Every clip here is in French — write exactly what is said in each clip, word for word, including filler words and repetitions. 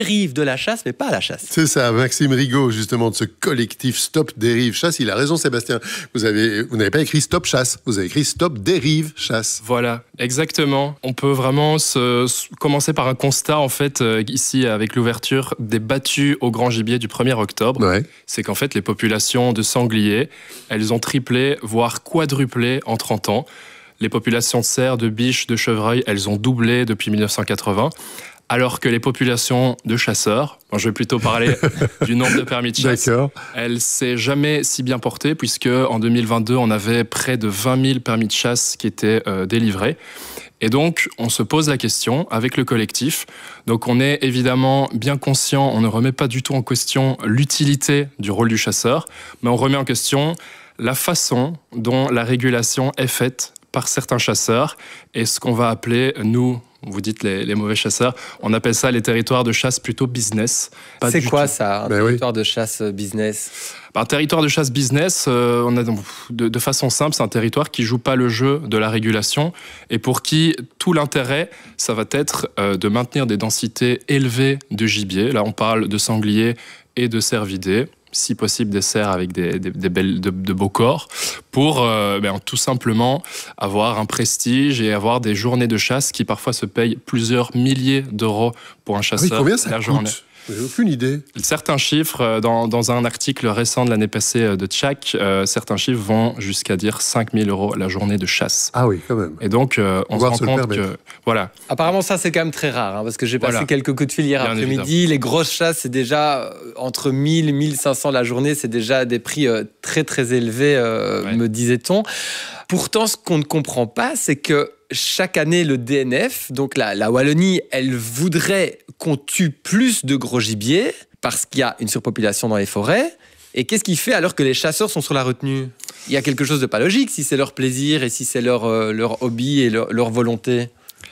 dérive de la chasse, mais pas à la chasse. C'est ça, Maxime Rigaud, justement, de ce collectif Stop Dérive Chasse. Il a raison, Sébastien. Vous avez, vous n'avez pas écrit Stop Chasse, vous avez écrit Stop Dérive Chasse. Voilà, exactement. On peut vraiment se, se, commencer par un constat, en fait, euh, ici, avec l'ouverture des battues au grand gibier du premier octobre. Ouais. C'est qu'en fait, les populations de sangliers, elles ont triplé, voire quadruplé en trente ans. Les populations de cerfs, de biches, de chevreuils, elles ont doublé depuis mille neuf cent quatre-vingts. Alors que les populations de chasseurs, bon, je vais plutôt parler du nombre de permis de chasse, elle ne s'est jamais si bien portée, puisque en deux mille vingt-deux, on avait près de vingt mille permis de chasse qui étaient euh, délivrés. Et donc, on se pose la question avec le collectif. Donc, on est évidemment bien conscient, on ne remet pas du tout en question l'utilité du rôle du chasseur, mais on remet en question la façon dont la régulation est faite par certains chasseurs et ce qu'on va appeler, nous, vous dites les, les mauvais chasseurs, on appelle ça les territoires de chasse plutôt business. C'est quoi tout. ça, un ben territoire oui. de chasse business? Un territoire de chasse business, euh, on a, de, de façon simple, c'est un territoire qui ne joue pas le jeu de la régulation et pour qui tout l'intérêt, ça va être euh, de maintenir des densités élevées de gibier. Là, on parle de sangliers et de cervidés, si possible des cerfs avec des, des, des belles, de, de beaux corps, pour euh, ben, tout simplement avoir un prestige et avoir des journées de chasse qui parfois se payent plusieurs milliers d'euros pour un chasseur. Ah oui, combien ça la coûte journée. J'ai aucune idée. Certains chiffres, dans, dans un article récent de l'année passée de Tchak, euh, certains chiffres vont jusqu'à dire cinq mille euros la journée de chasse. Ah oui, quand même. Et donc, euh, on Voir se rend compte que... Voilà. Apparemment, ça, c'est quand même très rare, hein, parce que j'ai passé Voilà. quelques coups de fil hier Bien après-midi. évidemment. Les grosses chasses, c'est déjà euh, entre mille et mille cinq cents la journée. C'est déjà des prix euh, très, très élevés, euh, Ouais. me disait-on. Pourtant, ce qu'on ne comprend pas, c'est que chaque année, le D N F, donc la, la Wallonie, elle voudrait qu'on tue plus de gros gibier parce qu'il y a une surpopulation dans les forêts. Et qu'est-ce qu'il fait alors que les chasseurs sont sur la retenue? Il y a quelque chose de pas logique si c'est leur plaisir et si c'est leur, euh, leur hobby et leur, leur volonté.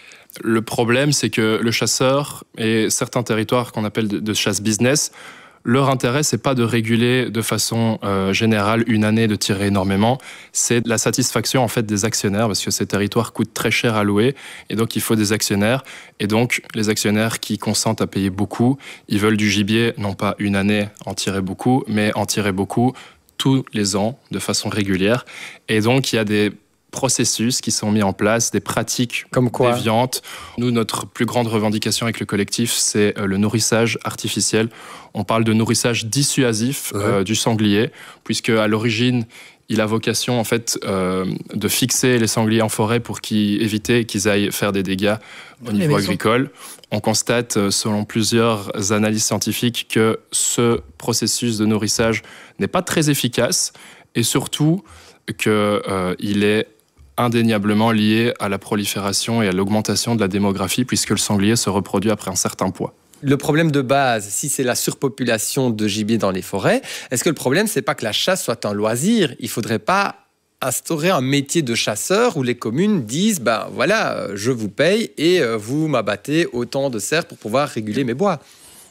Le problème, c'est que le chasseur et certains territoires qu'on appelle de, de chasse business, leur intérêt, c'est pas de réguler de façon euh, générale une année, de tirer énormément. C'est la satisfaction en fait des actionnaires, parce que ces territoires coûtent très cher à louer, et donc il faut des actionnaires. Et donc les actionnaires qui consentent à payer beaucoup, ils veulent du gibier, non pas une année en tirer beaucoup, mais en tirer beaucoup tous les ans, de façon régulière. Et donc il y a des processus qui sont mis en place, des pratiques Comme quoi déviantes. Nous, notre plus grande revendication avec le collectif, c'est le nourrissage artificiel. On parle de nourrissage dissuasif ouais. euh, du sanglier, puisque à l'origine, il a vocation en fait euh, de fixer les sangliers en forêt pour qu'ils, éviter qu'ils aillent faire des dégâts au niveau agricole. On constate, selon plusieurs analyses scientifiques, que ce processus de nourrissage n'est pas très efficace et surtout qu'il euh, est indéniablement lié à la prolifération et à l'augmentation de la démographie, puisque le sanglier se reproduit après un certain poids. Le problème de base, si c'est la surpopulation de gibier dans les forêts, est-ce que le problème, c'est pas que la chasse soit un loisir? Il faudrait pas instaurer un métier de chasseur où les communes disent, ben voilà, je vous paye et vous m'abattez autant de cerfs pour pouvoir réguler mes bois.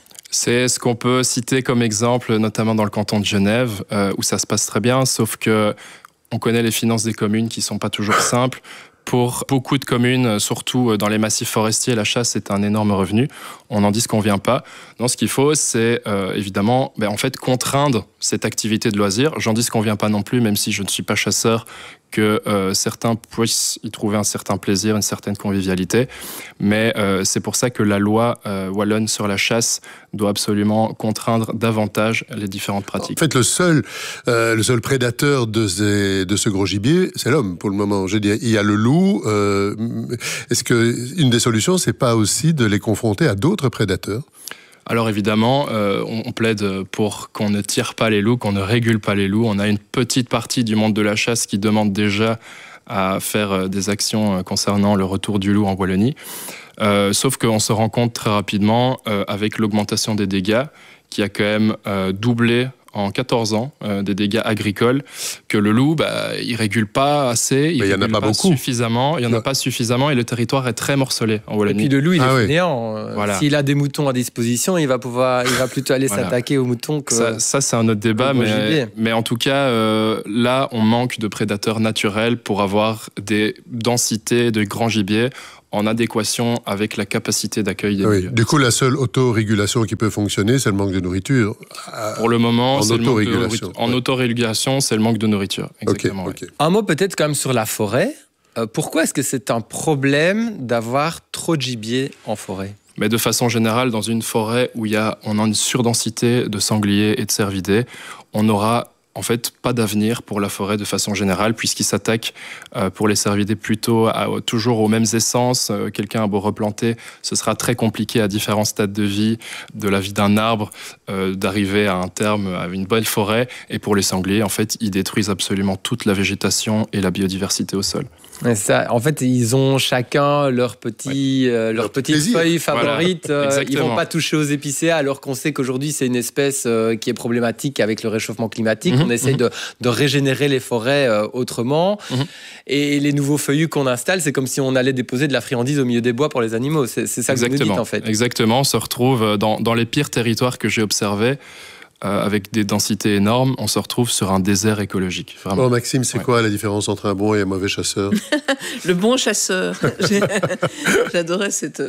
C'est ce qu'on peut citer comme exemple, notamment dans le canton de Genève, euh, où ça se passe très bien, sauf que on connaît les finances des communes qui ne sont pas toujours simples. Pour beaucoup de communes, surtout dans les massifs forestiers, la chasse est un énorme revenu. On n'en dit ce qu'on vient pas. Non, ce qu'il faut, c'est euh, évidemment ben, en fait, contraindre cette activité de loisir. J'en dis ce qu'on vient pas non plus, même si je ne suis pas chasseur, que euh, certains puissent y trouver un certain plaisir, une certaine convivialité. Mais euh, c'est pour ça que la loi euh, wallonne sur la chasse doit absolument contraindre davantage les différentes pratiques. En fait, le seul, euh, le seul prédateur de, ces, de ce gros gibier, c'est l'homme pour le moment. Je dis, il y a le loup. Euh, est-ce qu'une des solutions, c'est pas aussi de les confronter à d'autres prédateurs ? Alors évidemment, euh, on, on plaide pour qu'on ne tire pas les loups, qu'on ne régule pas les loups. On a une petite partie du monde de la chasse qui demande déjà à faire des actions concernant le retour du loup en Wallonie. Euh, sauf qu'on se rend compte très rapidement, euh, avec l'augmentation des dégâts, qui a quand même euh, doublé en quatorze ans euh, des dégâts agricoles, que le loup, bah, il régule pas assez, il ne régule pas, pas beaucoup. suffisamment, il y en a ouais. pas suffisamment et le territoire est très morcelé en Wallonie. Et puis le loup, il ah est oui. fainéant. Voilà. S'il a des moutons à disposition, il va pouvoir, il va plutôt aller voilà. s'attaquer aux moutons que. Ça, ça c'est un autre débat, mais, mais en tout cas, euh, là, on manque de prédateurs naturels pour avoir des densités de grands gibiers. en adéquation avec la capacité d'accueil des oui. milieux. Du coup, la seule autorégulation qui peut fonctionner, c'est le manque de nourriture. Pour le moment, en c'est le manque de autorégulation. nourriture. En autorégulation, c'est le manque de nourriture. Exactement. Okay, okay. Ouais. Un mot peut-être quand même sur la forêt. Euh, pourquoi est-ce que c'est un problème d'avoir trop de gibier en forêt ? Mais de façon générale, dans une forêt où il y a, on a une surdensité de sangliers et de cervidés, on n'aura en fait pas d'avenir pour la forêt de façon générale, puisqu'ils s'attaquent euh, pour les cervidés plutôt à, toujours aux mêmes essences. Euh, quelqu'un a beau replanter, ce sera très compliqué à différents stades de vie, de la vie d'un arbre, euh, d'arriver à un terme, à une bonne forêt. Et pour les sangliers, en fait, ils détruisent absolument toute la végétation et la biodiversité au sol. Ça, en fait, ils ont chacun leur petit, ouais. euh, leur, leur petite plaisir. Feuille favorite. Voilà. Euh, ils ne vont pas toucher aux épicéas, alors qu'on sait qu'aujourd'hui, c'est une espèce euh, qui est problématique avec le réchauffement climatique. Mm-hmm. On essaye mm-hmm. de, de régénérer les forêts euh, autrement. Mm-hmm. Et les nouveaux feuillus qu'on installe, c'est comme si on allait déposer de la friandise au milieu des bois pour les animaux. C'est, c'est ça que Exactement. vous nous dites, en fait. Exactement. On se retrouve dans, dans les pires territoires que j'ai observés. Euh, avec des densités énormes, on se retrouve sur un désert écologique. Vraiment. Oh, Maxime, c'est ouais. quoi la différence entre un bon et un mauvais chasseur ? Le bon chasseur. J'ai... J'adorais cette...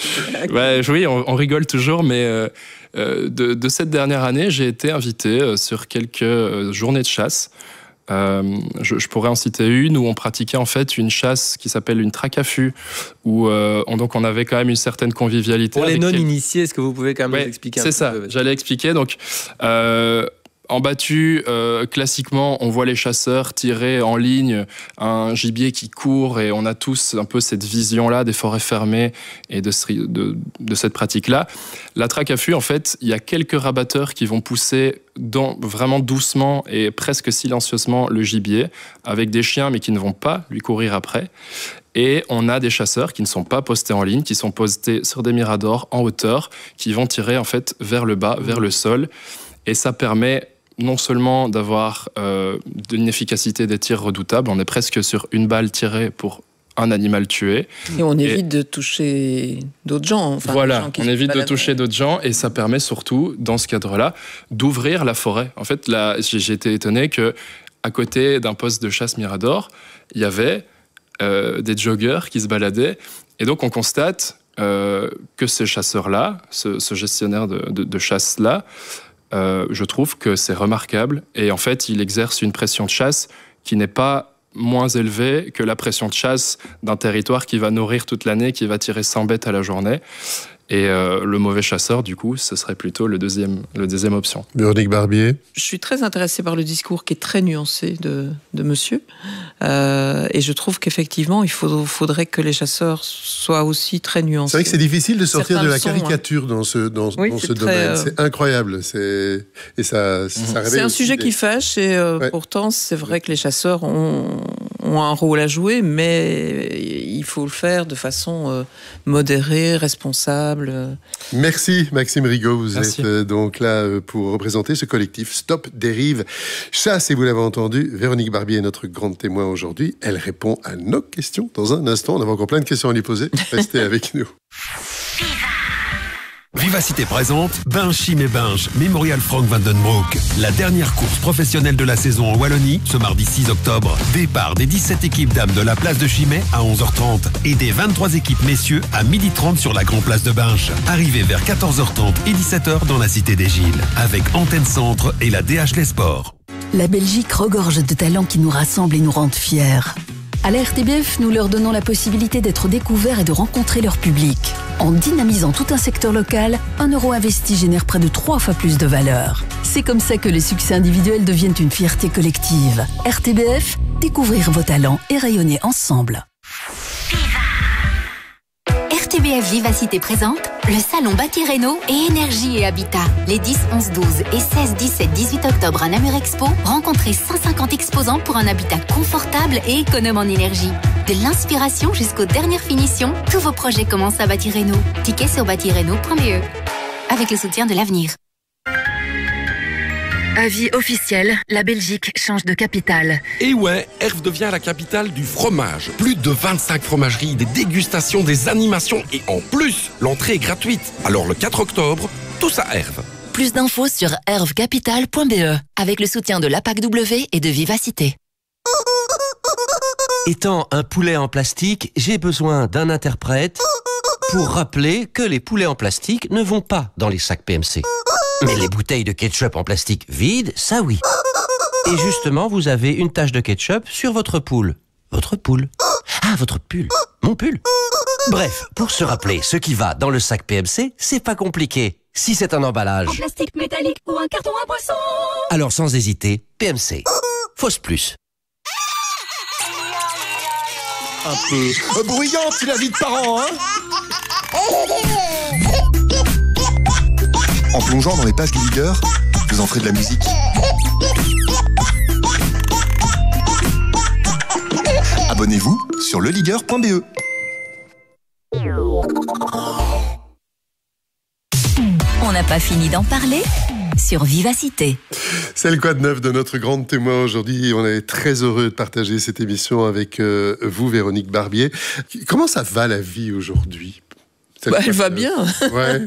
ouais, oui, on, on rigole toujours, mais euh, euh, de, de cette dernière année, j'ai été invité euh, sur quelques euh, journées de chasse. Euh, je, je pourrais en citer une où on pratiquait en fait une chasse qui s'appelle une traque à fût, où euh, on, donc on avait quand même une certaine convivialité. Pour les non-initiés, est-ce que vous pouvez quand même ouais, nous expliquer un c'est peu ça, peu... j'allais expliquer. Donc, euh, en battu, euh, classiquement, on voit les chasseurs tirer en ligne un gibier qui court et on a tous un peu cette vision-là des forêts fermées et de, de, de cette pratique-là. La traque à fût, en fait, il y a quelques rabatteurs qui vont pousser dans, vraiment doucement et presque silencieusement le gibier avec des chiens mais qui ne vont pas lui courir après. Et on a des chasseurs qui ne sont pas postés en ligne, qui sont postés sur des miradors en hauteur, qui vont tirer en fait vers le bas, vers le sol. Et ça permet non seulement d'avoir euh, une efficacité des tirs redoutable, on est presque sur une balle tirée pour un animal tué. Et on évite et de toucher d'autres gens. Enfin, voilà, gens qui on évite de toucher d'autres gens et ça permet surtout, dans ce cadre-là, d'ouvrir la forêt. En fait, là, j'ai été étonné qu'à côté d'un poste de chasse Mirador, il y avait euh, des joggeurs qui se baladaient. Et donc, on constate euh, que ces chasseurs-là, ce, ce gestionnaire de, de, de chasse-là, Euh, je trouve que c'est remarquable et en fait il exerce une pression de chasse qui n'est pas moins élevée que la pression de chasse d'un territoire qui va nourrir toute l'année, qui va tirer cent bêtes à la journée. Et euh, le mauvais chasseur, du coup, ce serait plutôt le deuxième, le deuxième option. Véronique Barbier. Je suis très intéressée par le discours qui est très nuancé de, de monsieur. Euh, et je trouve qu'effectivement, il faut, faudrait que les chasseurs soient aussi très nuancés. C'est vrai que c'est difficile de sortir Certains de la sont, caricature hein. dans ce, dans, oui, dans ce très, domaine. euh... C'est incroyable. C'est... Et ça, mmh. ça réveille C'est un sujet des... qui fâche et euh, ouais. pourtant, c'est vrai ouais. que les chasseurs ont, ont un rôle à jouer, mais il faut le faire de façon euh, modérée, responsable. Merci Maxime Rigaud, vous Merci. êtes euh, donc là euh, pour représenter ce collectif Stop Dérive Chasse et vous l'avez entendu, Véronique Barbier est notre grande témoin aujourd'hui. Elle répond à nos questions dans un instant. On avait encore plein de questions à lui poser. Restez avec nous. Vivacité présente Binge Chimay Binge, Mémorial Frank Vandenbroek. La dernière course professionnelle de la saison en Wallonie, ce mardi six octobre. Départ des dix-sept équipes dames de la place de Chimay à onze heures trente et des vingt-trois équipes messieurs à midi trente sur la grande place de Binge. Arrivée vers quatorze heures trente et dix-sept heures dans la cité des Gilles, avec Antenne Centre et la D H Les Sports. La Belgique regorge de talents qui nous rassemblent et nous rendent fiers. À la R T B F, nous leur donnons la possibilité d'être découverts et de rencontrer leur public. En dynamisant tout un secteur local, un euro investi génère près de trois fois plus de valeur. C'est comme ça que les succès individuels deviennent une fierté collective. R T B F, découvrir vos talents et rayonner ensemble. R T B F Vivacité présente le salon Bâti Réno et Énergie et Habitat. Les dix, onze, douze et seize, dix-sept, dix-huit octobre à Namur Expo, rencontrez cent cinquante exposants pour un habitat confortable et économe en énergie. De l'inspiration jusqu'aux dernières finitions, tous vos projets commencent à Bâti Réno. Tickets sur bâti réno point b e. Avec le soutien de l'avenir. Avis officiel, la Belgique change de capitale. Et ouais, Herve devient la capitale du fromage. Plus de vingt-cinq fromageries, des dégustations, des animations et en plus, l'entrée est gratuite. Alors le quatre octobre, tous à Herve. Plus d'infos sur herve capitale point b e avec le soutien de l'A P A C W et de Vivacité. Étant un poulet en plastique, j'ai besoin d'un interprète pour rappeler que les poulets en plastique ne vont pas dans les sacs P M C. Mais les bouteilles de ketchup en plastique vides, ça oui. Et justement, vous avez une tache de ketchup sur votre poule. Votre poule. Ah, votre pull. Mon pull. Bref, pour se rappeler ce qui va dans le sac P M C, c'est pas compliqué. Si c'est un emballage, En plastique métallique ou un carton à boisson. alors sans hésiter, P M C. Fausse plus. Un peu bruyante, c'est la vie de parents, hein. En plongeant dans les pages du leader, vous en ferez de la musique. Abonnez-vous sur le leader point b e. On n'a pas fini d'en parler sur Vivacité. C'est le quoi de neuf de notre grande témoin aujourd'hui. On est très heureux de partager cette émission avec euh, vous, Véronique Barbier. Comment ça va la vie aujourd'hui ? Bah, elle va bien. Ouais.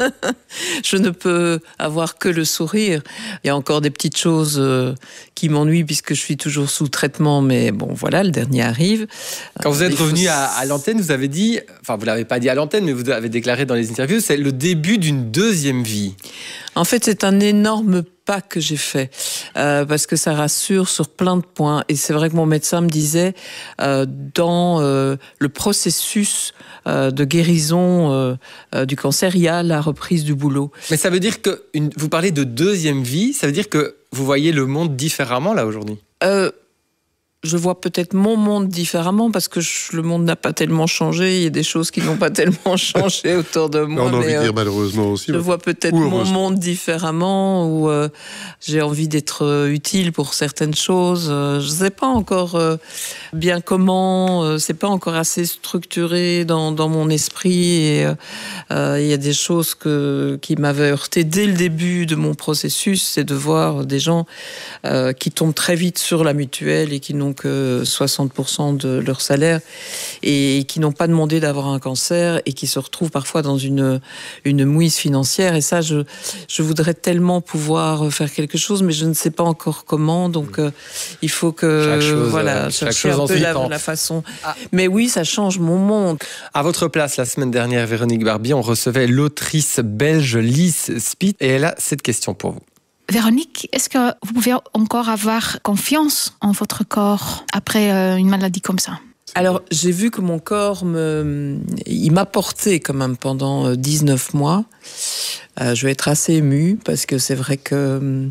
Je ne peux avoir que le sourire. Il y a encore des petites choses euh, qui m'ennuient puisque je suis toujours sous traitement, mais bon, voilà, le dernier arrive. Quand vous êtes Il faut- revenu à, à l'antenne, vous avez dit, enfin vous l'avez pas dit à l'antenne, mais vous avez déclaré dans les interviews, c'est le début d'une deuxième vie. En fait, c'est un énorme pas que j'ai fait euh, parce que ça rassure sur plein de points. Et c'est vrai que mon médecin me disait euh, dans euh, le processus euh, de guérison euh, euh, du cancer, il y a la reprise du boulot. Mais ça veut dire que une, vous parlez de deuxième vie, ça veut dire que vous voyez le monde différemment là aujourd'hui. Euh, je vois peut-être mon monde différemment parce que je- le monde n'a pas tellement changé. Il y a des choses qui n'ont pas tellement changé autour de moi. On a envie mais, de euh, dire malheureusement aussi. Je vois peut-être Ou mon heureusement. monde différemment, où euh, j'ai envie d'être euh, utile pour certaines choses. Euh, je ne sais pas encore euh, bien comment, euh, c'est pas encore assez structuré dans, dans mon esprit. Et euh, euh, il y a des choses que, qui m'avaient heurté dès le début de mon processus, c'est de voir des gens euh, qui tombent très vite sur la mutuelle et qui n'ont que soixante pour cent de leur salaire et qui n'ont pas demandé d'avoir un cancer et qui se retrouvent parfois dans une, une mouise financière. Et ça, je, je voudrais tellement pouvoir faire quelque chose, mais je ne sais pas encore comment. Donc, euh, il faut que, Chaque chose, voilà, euh, chaque chercher chose un en peu son la, temps. la façon. Mais oui, ça change mon monde. À votre place, la semaine dernière, Véronique Barbier, on recevait l'autrice belge Lise Spit et elle a cette question pour vous. Véronique, est-ce que vous pouvez encore avoir confiance en votre corps après euh, une maladie comme ça ? Alors, j'ai vu que mon corps, me, il m'a porté quand même pendant dix-neuf mois. Euh, je vais être assez émue parce que c'est vrai que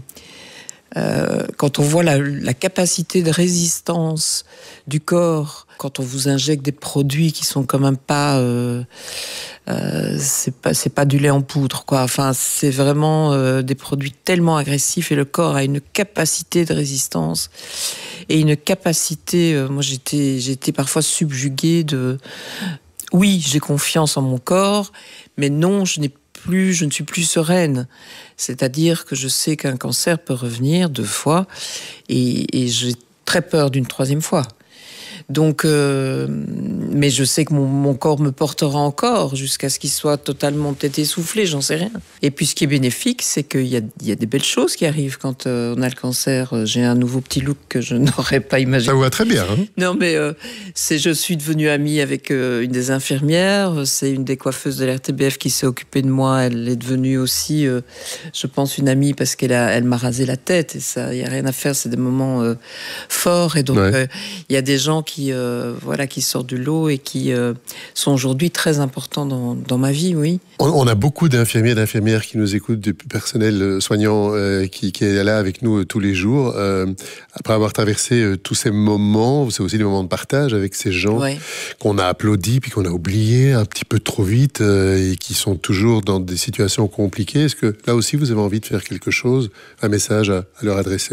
euh, quand on voit la, la capacité de résistance du corps, quand on vous injecte des produits qui sont quand même pas, euh, euh, c'est pas, c'est pas du lait en poudre, quoi. Enfin, c'est vraiment euh, des produits tellement agressifs et le corps a une capacité de résistance et une capacité. Euh, moi, j'étais, j'étais parfois subjuguée de. Oui, j'ai confiance en mon corps, mais non, je n'ai plus, je ne suis plus sereine. C'est-à-dire que je sais qu'un cancer peut revenir deux fois et, et j'ai très peur d'une troisième fois. Donc, euh, mais je sais que mon, mon corps me portera encore jusqu'à ce qu'il soit totalement peut-être essoufflé, j'en sais rien. Et puis ce qui est bénéfique, c'est qu'il y a, il y a des belles choses qui arrivent quand euh, on a le cancer. J'ai un nouveau petit look que je n'aurais pas imaginé. Ça vous va très bien. Hein ? Non, mais euh, c'est, je suis devenue amie avec euh, une des infirmières. C'est une des coiffeuses de l'R T B F qui s'est occupée de moi. Elle est devenue aussi, euh, je pense, une amie parce qu'elle a, elle m'a rasé la tête. Et ça, il n'y a rien à faire. C'est des moments euh, forts. Et donc, il Ouais. euh, y a des gens qui, euh, voilà, qui sortent du lot et qui euh, sont aujourd'hui très importants dans, dans ma vie, oui. On, on a beaucoup d'infirmiers et d'infirmières qui nous écoutent, du personnel soignant euh, qui, qui est là avec nous euh, tous les jours. Euh, après avoir traversé euh, tous ces moments, c'est aussi des moments de partage avec ces gens Ouais. qu'on a applaudis puis qu'on a oubliés un petit peu trop vite euh, et qui sont toujours dans des situations compliquées. Est-ce que là aussi vous avez envie de faire quelque chose, un message à, à leur adresser ?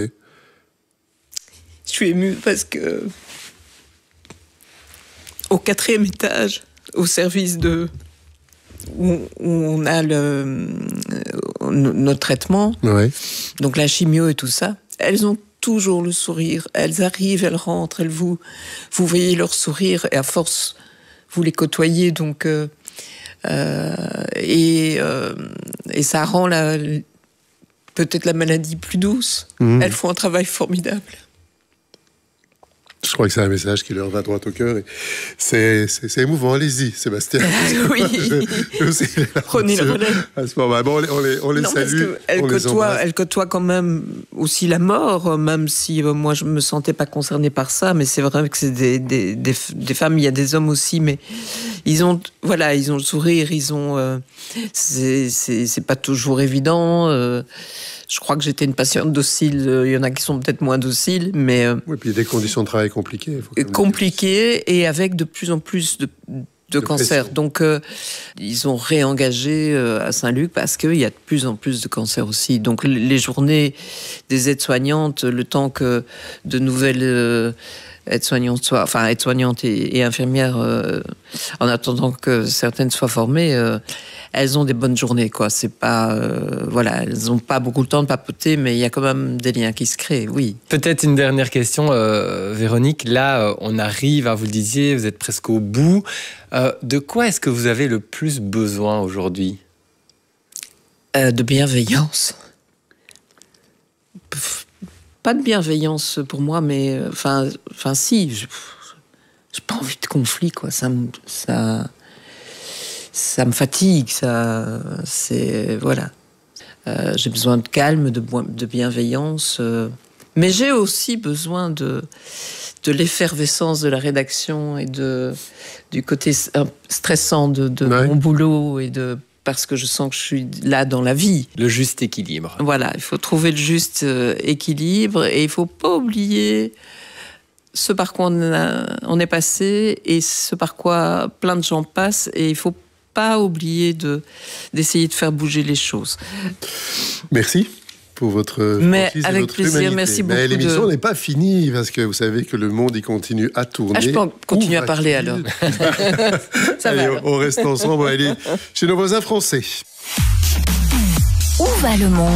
Je suis émue parce que au quatrième étage, au service de où, où on a le euh, notre traitement, Ouais. donc la chimio et tout ça, elles ont toujours le sourire. Elles arrivent, elles rentrent, elles vous vous voyez leur sourire et à force vous les côtoyez, donc euh, euh, et euh, et ça rend la peut-être la maladie plus douce. Mmh. Elles font un travail formidable. Je crois que c'est un message qui leur va droit au cœur. Et c'est, c'est, c'est émouvant. Allez-y, Sébastien. Oui. je, je aussi, Prenez le relais. À ce moment, bon, on les, on les, on les non, salue. Elle on côtoie, les elle côtoie quand même aussi la mort, même si euh, moi je me sentais pas concernée par ça. Mais c'est vrai que c'est des, des, des, des femmes. Il y a des hommes aussi, mais ils ont, voilà, ils ont le sourire. Ils ont, euh, c'est, c'est, c'est pas toujours évident. Euh, Je crois que j'étais une patiente docile. Il y en a qui sont peut-être moins dociles, mais... Oui, puis il y a des conditions de travail compliquées. Compliquées et avec de plus en plus de, de, de cancers. Pression. Donc, euh, ils ont réengagé euh, à Saint-Luc parce qu'il y a de plus en plus de cancers aussi. Donc, les journées des aides-soignantes, le temps que de nouvelles... Euh, aides-soignantes soient, enfin aides-soignantes et, et infirmières, euh, en attendant que certaines soient formées, euh, elles ont des bonnes journées, quoi. C'est pas, euh, voilà, elles n'ont pas beaucoup de temps de papoter, mais il y a quand même des liens qui se créent, oui. Peut-être une dernière question, euh, Véronique. Là, euh, on arrive, à, vous le disiez, vous êtes presque au bout. Euh, de quoi est-ce que vous avez le plus besoin aujourd'hui ? euh, De bienveillance. Pff. Pas de bienveillance pour moi, mais enfin, enfin si, je j'ai pas envie de conflit, quoi. Ça, me, ça, ça me fatigue, ça, c'est voilà. Euh, j'ai besoin de calme, de, de bienveillance, euh, mais j'ai aussi besoin de de l'effervescence de la rédaction et de du côté stressant de, de ouais. mon boulot et de parce que je sens que je suis là dans la vie. Le juste équilibre. Voilà, il faut trouver le juste euh, équilibre et il ne faut pas oublier ce par quoi on, a, on est passé et ce par quoi plein de gens passent et il ne faut pas oublier de, d'essayer de faire bouger les choses. Merci pour votre Mais avec votre plaisir, humanité. Merci beaucoup. Mais l'émission de... n'est pas finie parce que vous savez que le monde y continue à tourner. Ah, je peux continuer à parler alors. Ça Allez, va. On reste ensemble, on va aller chez nos voisins français. Où va le monde ?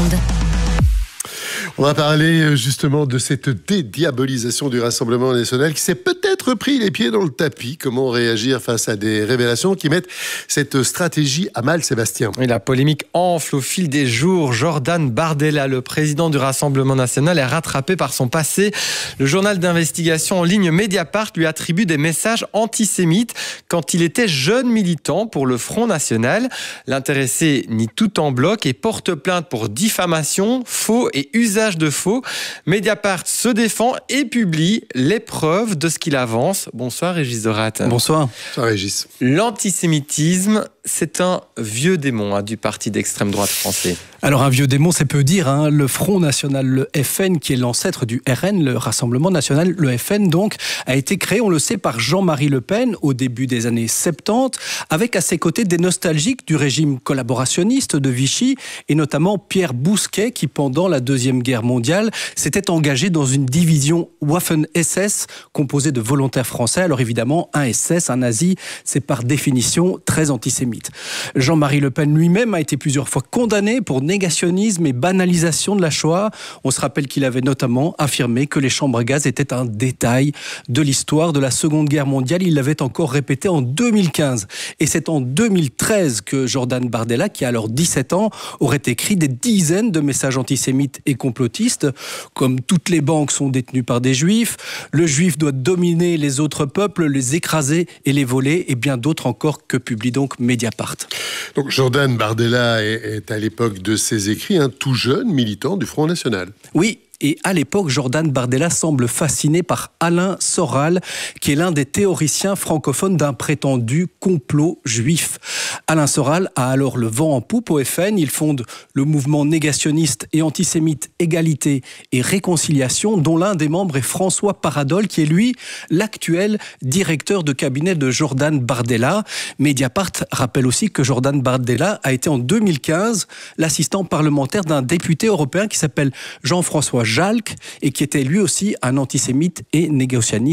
On va parler justement de cette dédiabolisation du Rassemblement national qui s'est peut-être pris les pieds dans le tapis. Comment réagir face à des révélations qui mettent cette stratégie à mal, Sébastien ? Et la polémique enfle au fil des jours. Jordan Bardella, le président du Rassemblement national, est rattrapé par son passé. Le journal d'investigation en ligne Mediapart lui attribue des messages antisémites quand il était jeune militant pour le Front national. L'intéressé nie tout en bloc et porte plainte pour diffamation, faux et usage de faux. Mediapart se défend et publie les preuves de ce qu'il avance. Bonsoir Régis Dorat. Bonsoir. Bonsoir Régis. L'antisémitisme, c'est un vieux démon hein, du parti d'extrême droite français. Alors un vieux démon, c'est peu dire. Hein. Le Front national, le F N, qui est l'ancêtre du R N, le Rassemblement national, le F N donc, a été créé, on le sait, par Jean-Marie Le Pen au début des années soixante-dix, avec à ses côtés des nostalgiques du régime collaborationniste de Vichy, et notamment Pierre Bousquet, qui pendant la Deuxième Guerre mondiale s'était engagé dans une division Waffen-S S composée de volontaires français. Alors évidemment, un S S, un nazi, c'est par définition très antisémite. Jean-Marie Le Pen lui-même a été plusieurs fois condamné pour négationnisme et banalisation de la Shoah. On se rappelle qu'il avait notamment affirmé que les chambres à gaz étaient un détail de l'histoire de la Seconde Guerre mondiale. Il l'avait encore répété en deux mille quinze. Et c'est en deux mille treize que Jordan Bardella, qui a alors dix-sept ans, aurait écrit des dizaines de messages antisémites et complotistes. Comme toutes les banques sont détenues par des juifs, le juif doit dominer les autres peuples, les écraser et les voler, et bien d'autres encore que publie donc Mediapart. Donc Jordan Bardella est, est à l'époque de ses écrits un tout jeune militant du Front national. Oui. Et à l'époque, Jordan Bardella semble fasciné par Alain Soral, qui est l'un des théoriciens francophones d'un prétendu complot juif. Alain Soral a alors le vent en poupe au F N. Il fonde le mouvement négationniste et antisémite Égalité et Réconciliation, dont l'un des membres est François Paradol, qui est lui l'actuel directeur de cabinet de Jordan Bardella. Mediapart rappelle aussi que Jordan Bardella a été en deux mille quinze l'assistant parlementaire d'un député européen qui s'appelle Jean-François Jalc et qui était lui aussi un antisémite et négationniste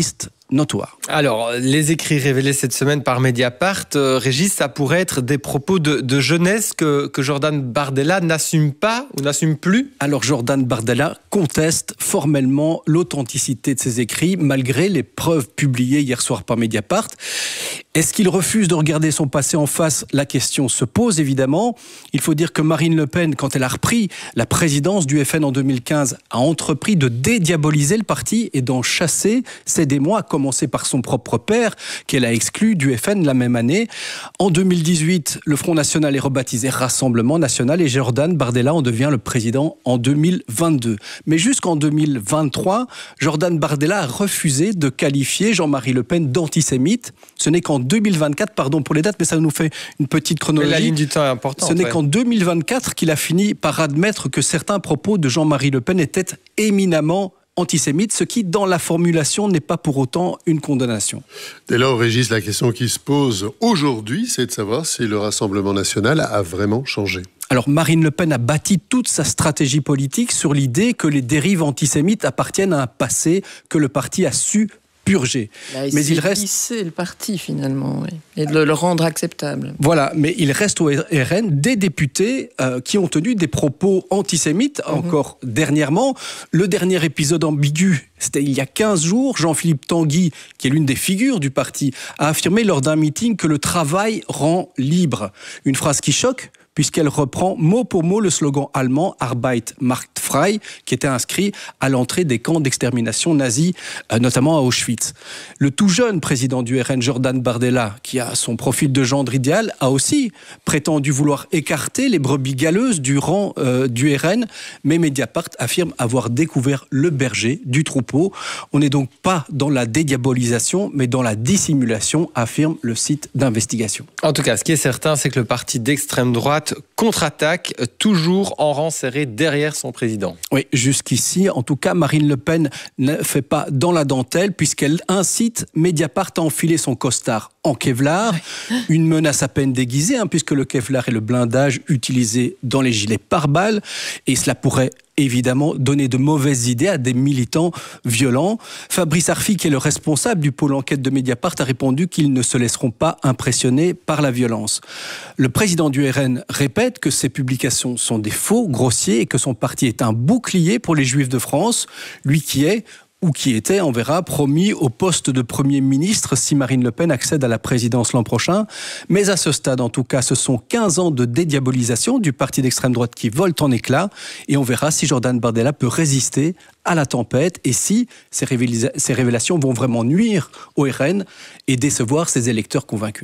notoire. Alors, les écrits révélés cette semaine par Mediapart, euh, Régis, ça pourrait être des propos de, de jeunesse que, que Jordan Bardella n'assume pas ou n'assume plus. Alors Jordan Bardella conteste formellement l'authenticité de ses écrits, malgré les preuves publiées hier soir par Mediapart. Est-ce qu'il refuse de regarder son passé en face? La question se pose évidemment. Il faut dire que Marine Le Pen, quand elle a repris la présidence du F N en deux mille quinze, a entrepris de dédiaboliser le parti et d'en chasser ses démons, à commencer par son propre père, qu'elle a exclu du F N la même année. En deux mille dix-huit, le Front National est rebaptisé Rassemblement National et Jordan Bardella en devient le président en deux mille vingt-deux. Mais jusqu'en deux mille vingt-trois, Jordan Bardella a refusé de qualifier Jean-Marie Le Pen d'antisémite. Ce n'est qu'en deux mille vingt-quatre, pardon pour les dates, mais ça nous fait une petite chronologie. Mais la ligne du temps est importante. Ce n'est ouais. qu'en deux mille vingt-quatre qu'il a fini par admettre que certains propos de Jean-Marie Le Pen étaient éminemment antisémites, ce qui, dans la formulation, n'est pas pour autant une condamnation. Dès lors, Régis, la question qui se pose aujourd'hui, c'est de savoir si le Rassemblement national a vraiment changé. Alors Marine Le Pen a bâti toute sa stratégie politique sur l'idée que les dérives antisémites appartiennent à un passé que le parti a su purger. Là, il mais il reste lisser le parti finalement, oui, et de le rendre acceptable. Voilà, mais il reste au R N des députés euh, qui ont tenu des propos antisémites, mm-hmm. encore dernièrement. Le dernier épisode ambigu, c'était il y a quinze jours. Jean-Philippe Tanguy, qui est l'une des figures du parti, a affirmé lors d'un meeting que le travail rend libre. Une phrase qui choque, puisqu'elle reprend mot pour mot le slogan allemand « Arbeit macht frei », qui était inscrit à l'entrée des camps d'extermination nazis, euh, notamment à Auschwitz. Le tout jeune président du R N, Jordan Bardella, qui a son profil de gendre idéal, a aussi prétendu vouloir écarter les brebis galeuses du rang euh, du R N, mais Mediapart affirme avoir découvert le berger du troupeau. On n'est donc pas dans la dédiabolisation, mais dans la dissimulation, affirme le site d'investigation. En tout cas, ce qui est certain, c'est que le parti d'extrême droite contre-attaque, toujours en rang serré derrière son président. Oui, jusqu'ici, en tout cas, Marine Le Pen ne fait pas dans la dentelle puisqu'elle incite Mediapart à enfiler son costard en Kevlar. Une menace à peine déguisée, hein, puisque le Kevlar est le blindage utilisé dans les gilets pare-balles et cela pourrait évidemment donner de mauvaises idées à des militants violents. Fabrice Arfi, qui est le responsable du pôle enquête de Mediapart, a répondu qu'ils ne se laisseront pas impressionner par la violence. Le président du R N répète que ces publications sont des faux grossiers et que son parti est un bouclier pour les Juifs de France, lui qui est ou qui était, on verra, promis au poste de Premier ministre si Marine Le Pen accède à la présidence l'an prochain. Mais à ce stade, en tout cas, ce sont quinze ans de dédiabolisation du parti d'extrême droite qui volent en éclats. Et on verra si Jordan Bardella peut résister à la tempête et si ces, révéla- ces révélations vont vraiment nuire au R N et décevoir ses électeurs convaincus.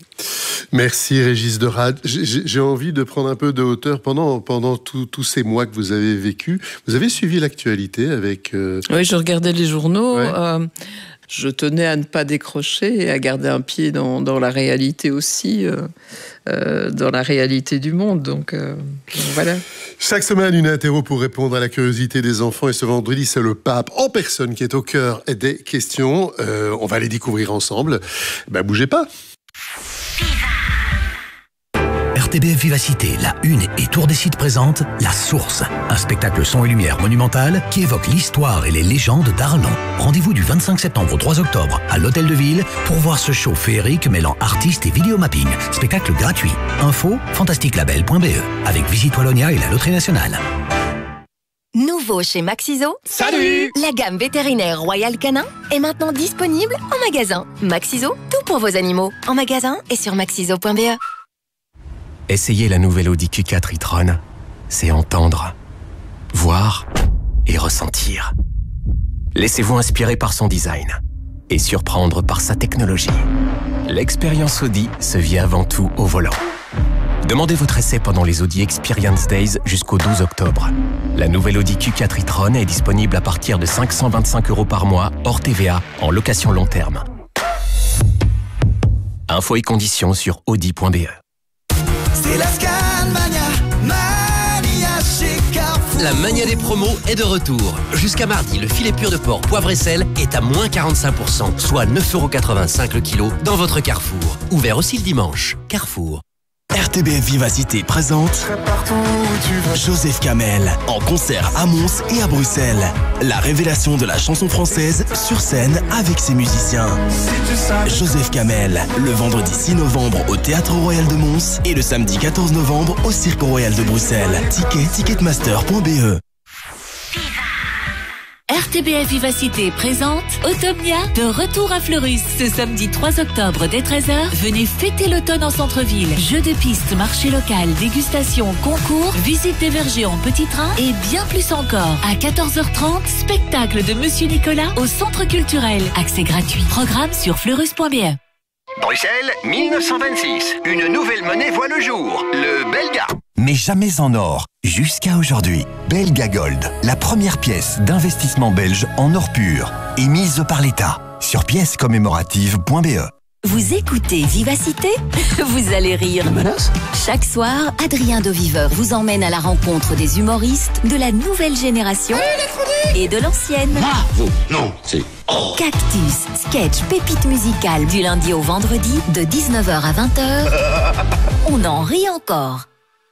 Merci Régis de Rad. J'ai, j'ai envie de prendre un peu de hauteur pendant, pendant tous ces mois que vous avez vécu. Vous avez suivi l'actualité avec... Euh... Oui, je regardais les journaux. Ouais. Euh, je tenais à ne pas décrocher et à garder un pied dans, dans la réalité aussi, euh, euh, dans la réalité du monde. Donc, euh, voilà. Chaque semaine, une interro pour répondre à la curiosité des enfants. Et ce vendredi, c'est le pape en personne qui est au cœur des questions. Euh, on va les découvrir ensemble. Ben, bougez pas. R T B F Vivacité, la Une et Tour des Sites présente La Source, un spectacle son et lumière monumental qui évoque l'histoire et les légendes d'Arlan. Rendez-vous du vingt-cinq septembre au trois octobre à l'Hôtel de Ville pour voir ce show féerique mêlant artistes et vidéomapping. Spectacle gratuit. Info fantastique label point b e avec Visite Wallonia et la Loterie Nationale. Nouveau chez Maxiso. Salut! La gamme vétérinaire Royal Canin est maintenant disponible en magasin. Maxiso, tout pour vos animaux. En magasin et sur maxiso point b e. Essayez la nouvelle Audi Q quatre e-tron. C'est entendre, voir et ressentir. Laissez-vous inspirer par son design et surprendre par sa technologie. L'expérience Audi se vit avant tout au volant. Demandez votre essai pendant les Audi Experience Days jusqu'au douze octobre. La nouvelle Audi Q quatre e-tron est disponible à partir de cinq cent vingt-cinq euros par mois, hors T V A, en location long terme. Infos et conditions sur audi point b e. C'est la Scanmania, mania chez Carrefour. La mania des promos est de retour. Jusqu'à mardi, le filet pur de porc poivre et sel est à moins quarante-cinq pour cent, soit neuf euros quatre-vingt-cinq le kilo dans votre Carrefour. Ouvert aussi le dimanche. Carrefour. R T B F Vivacité présente Joseph Kamel en concert à Mons et à Bruxelles. La révélation de la chanson française sur scène avec ses musiciens. Joseph Kamel, le vendredi six novembre au Théâtre Royal de Mons et le samedi quatorze novembre au Cirque Royal de Bruxelles. Ticket ticketmaster point b e. R T B F Vivacité présente Automnia de retour à Fleurus. Ce samedi trois octobre dès treize heures, venez fêter l'automne en centre-ville. Jeux de piste, marché local, dégustation, concours, visite des vergers en petit train et bien plus encore. À quatorze heures trente, spectacle de Monsieur Nicolas au centre culturel. Accès gratuit. Programme sur fleurus point b e. Bruxelles, mille neuf cent vingt-six. Une nouvelle monnaie voit le jour, le Belga. Mais jamais en or, jusqu'à aujourd'hui. Belga Gold, la première pièce d'investissement belge en or pur, émise par l'État. Sur pièces commémoratives point b e. Vous écoutez Vivacité? Vous allez rire. Chaque soir, Adrien de Viveur vous emmène à la rencontre des humoristes de la nouvelle génération et de l'ancienne. Bravo. Non, c'est... Oh. Cactus, sketch, pépite musicale du lundi au vendredi de dix-neuf heures à vingt heures. On en rit encore.